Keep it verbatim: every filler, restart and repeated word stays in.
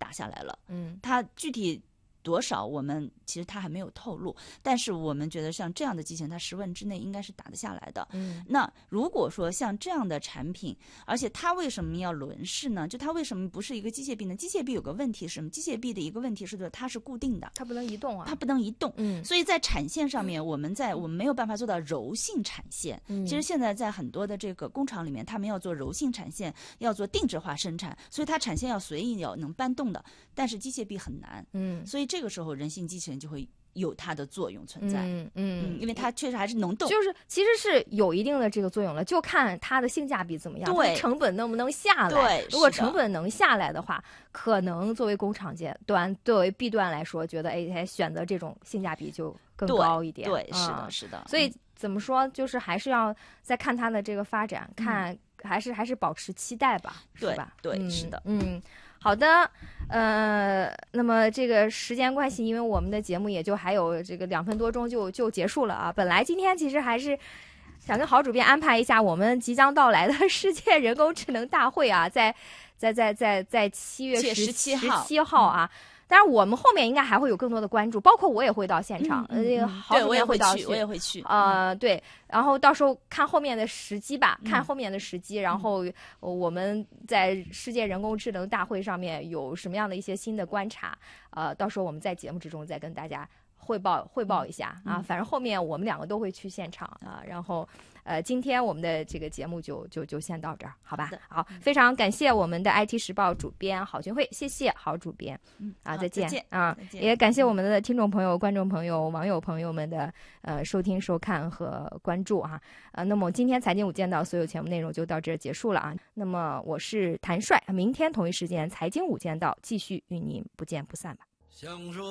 打下来了。 嗯， 它具体多少我们其实它还没有透露，但是我们觉得像这样的机型它十万之内应该是打得下来的。 嗯， 那如果说像这样的产品，而且它为什么要轮式呢？就它为什么不是一个机械臂呢？机械臂有个问题是什么？机械臂的一个问题是的，它是固定的， 它不能移动啊， 它不能移动。 嗯， 所以在产线上面，我们在我们没有办法做到柔性产线。 嗯， 其实现在在很多的这个工厂里面，他们要做柔性产线，要做定制化生产，所以它产线要随意要能搬动的，但是机械臂很难。 嗯， 所以这个时候人性机器人就会有它的作用存在。 嗯 嗯, 嗯，因为它确实还是能动， 就是其实是有一定的这个作用了，就看它的性价比怎么样， 对， 成本能不能下来。 对， 如果成本能下来的话，可能作为工厂阶端，作为 B 端来说，觉得哎，选择这种性价比就更高一点。 对，对嗯、 是的，是的。 所以怎么说，就是还是要再看它的这个发展， 嗯、 看还是还是保持期待吧，是吧？ 对，对嗯、 是的， 嗯。好的，呃，那么这个时间关系，因为我们的节目也就还有这个两分多钟就就结束了啊。本来今天其实还是想跟郝主编安排一下我们即将到来的世界人工智能大会啊，在在在在在七月十七号十七号啊。当然，我们后面应该还会有更多的关注，包括我也会到现场， 嗯嗯嗯、 郝主编会到去，我也会去。 呃，对，然后到时候看后面的时机吧， 嗯、 看后面的时机，然后我们在世界人工智能大会上面有什么样的一些新的观察，呃，到时候我们在节目之中再跟大家汇报汇报一下、 嗯、 啊。反正后面我们两个都会去现场啊，然后。呃，今天我们的这个节目就就就先到这儿，好吧？好，非常感谢我们的 I T 时报主编郝俊慧，谢谢郝主编。 嗯， 啊，再见, 再见啊！ 再见也感谢我们的听众朋友、观众朋友、网友朋友们的呃收听、收看和关注啊！啊，那么今天财经五件道所有节目内容就到这儿结束了啊！那么我是谭帅，明天同一时间财经五件道继续与您不见不散吧。